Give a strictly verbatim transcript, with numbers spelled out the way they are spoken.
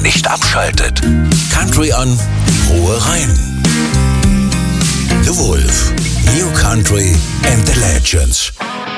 nicht abschaltet. Country an, Ruhe rein. The Wolf, New Country and the Legends.